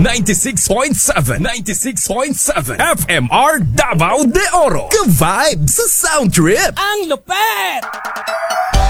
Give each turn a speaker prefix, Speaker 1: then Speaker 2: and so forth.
Speaker 1: 96.7 FMR Davao de Oro. Ka-vibe sa Sound Trip.
Speaker 2: Ang lupet!